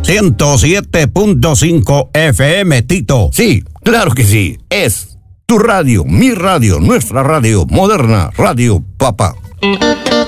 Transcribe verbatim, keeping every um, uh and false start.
ciento siete punto cinco F M, Tito. Sí, claro que sí. Es tu radio, mi radio, nuestra radio, moderna Radio Papá.